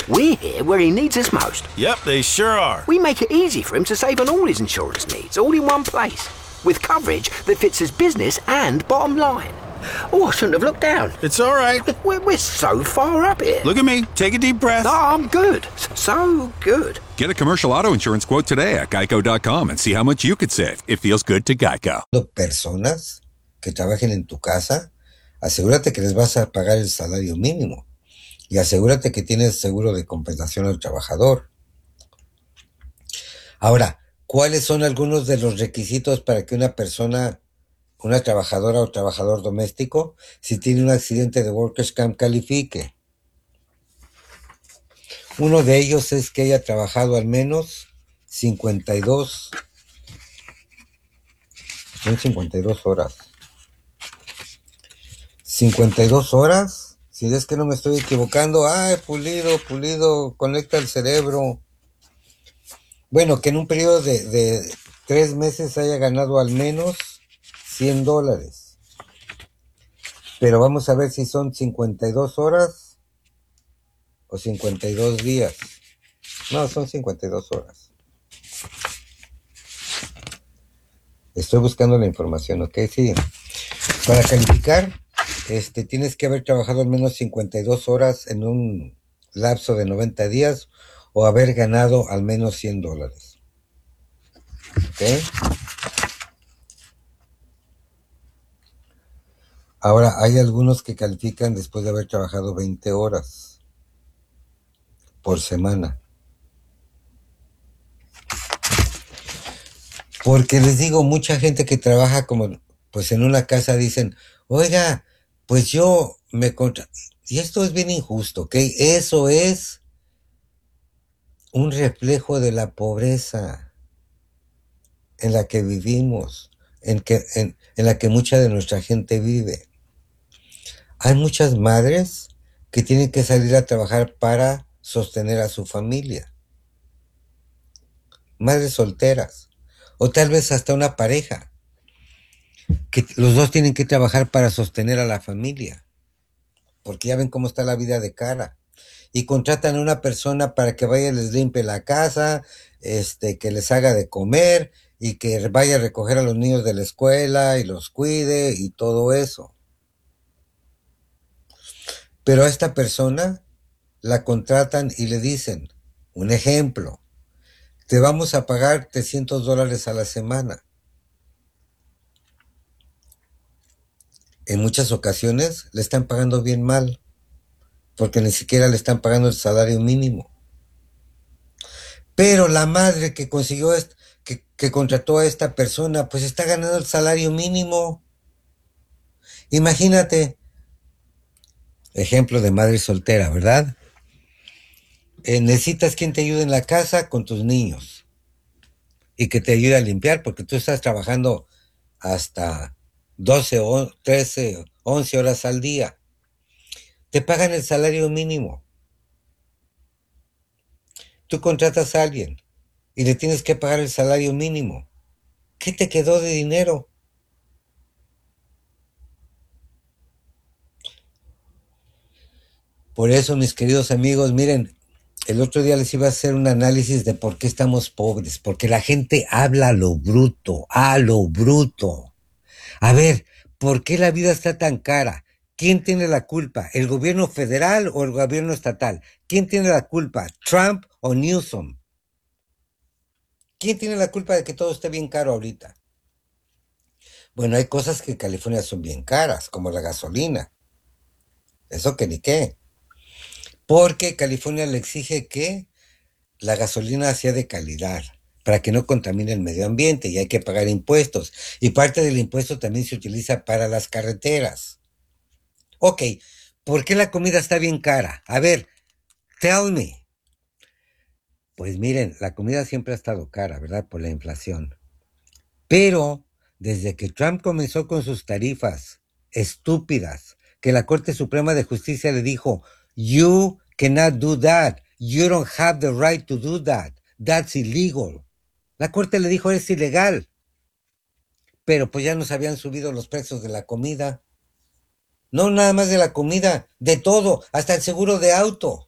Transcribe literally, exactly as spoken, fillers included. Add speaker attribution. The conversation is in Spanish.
Speaker 1: We're here where he needs us most.
Speaker 2: Yep, they sure are.
Speaker 1: We make it easy for him to save on all his insurance needs, all in one place, with coverage that fits his business and bottom line. Oh, I shouldn't have looked down.
Speaker 2: It's all right.
Speaker 1: We're, we're so far up here.
Speaker 2: Look at me. Take a deep breath.
Speaker 1: No, I'm good. So good.
Speaker 3: Get a commercial auto insurance quote today at geico dot com and see how much you could save. It feels good to Geico.
Speaker 4: Personas que trabajen en tu casa, asegúrate que les vas a pagar el salario mínimo y asegúrate que tienes seguro de compensación al trabajador. Ahora, ¿cuáles son algunos de los requisitos para que una persona, una trabajadora o trabajador doméstico, si tiene un accidente de Workers' Camp, califique? Uno de ellos es que haya trabajado al menos cincuenta y dos, son cincuenta y dos horas. cincuenta y dos horas, si es que no me estoy equivocando. Ay, Pulido, Pulido, conecta el cerebro. Bueno, que en un periodo de, de tres meses haya ganado al menos cien dólares. Pero vamos a ver si son cincuenta y dos horas o cincuenta y dos días. No, son cincuenta y dos horas. Estoy buscando la información, ¿ok? Sí. Para calificar, este, tienes que haber trabajado al menos cincuenta y dos horas en un lapso de noventa días o haber ganado al menos cien dólares. ¿Ok? Ahora, hay algunos que califican después de haber trabajado veinte horas por semana. Porque les digo, mucha gente que trabaja como, pues en una casa dicen, oiga, pues yo me contra... Y esto es bien injusto, ¿ok? Eso es un reflejo de la pobreza en la que vivimos, en, que, en, en la que mucha de nuestra gente vive. Hay muchas madres que tienen que salir a trabajar para sostener a su familia. Madres solteras. O tal vez hasta una pareja. Que los dos tienen que trabajar para sostener a la familia. Porque ya ven cómo está la vida de cara. Y contratan a una persona para que vaya y les limpie la casa, este, que les haga de comer y que vaya a recoger a los niños de la escuela y los cuide y todo eso. Pero a esta persona la contratan y le dicen, un ejemplo, te vamos a pagar trescientos dólares a la semana. En muchas ocasiones le están pagando bien mal, porque ni siquiera le están pagando el salario mínimo. Pero la madre que consiguió, est- que, que contrató a esta persona, pues está ganando el salario mínimo. Imagínate, ejemplo de madre soltera, ¿verdad? Eh, necesitas quien te ayude en la casa con tus niños y que te ayude a limpiar, porque tú estás trabajando hasta doce, o trece, once horas al día. Te pagan el salario mínimo. Tú contratas a alguien y le tienes que pagar el salario mínimo. ¿Qué te quedó de dinero? Por eso, mis queridos amigos, miren, el otro día les iba a hacer un análisis de por qué estamos pobres, porque la gente habla a lo bruto, a lo bruto. A ver, ¿por qué la vida está tan cara? ¿Quién tiene la culpa? ¿El gobierno federal o el gobierno estatal? ¿Quién tiene la culpa? ¿Trump o Newsom? ¿Quién tiene la culpa de que todo esté bien caro ahorita? Bueno, hay cosas que en California son bien caras, como la gasolina. Eso que ni qué. Porque California le exige que la gasolina sea de calidad, para que no contamine el medio ambiente, y hay que pagar impuestos. Y parte del impuesto también se utiliza para las carreteras. Ok, ¿por qué la comida está bien cara? A ver, tell me. Pues miren, la comida siempre ha estado cara, ¿verdad? Por la inflación. Pero desde que Trump comenzó con sus tarifas estúpidas, que la Corte Suprema de Justicia le dijo, you cannot do that. You don't have the right to do that. That's illegal. La Corte le dijo, es ilegal. Pero pues ya nos habían subido los precios de la comida. No nada más de la comida, de todo, hasta el seguro de auto.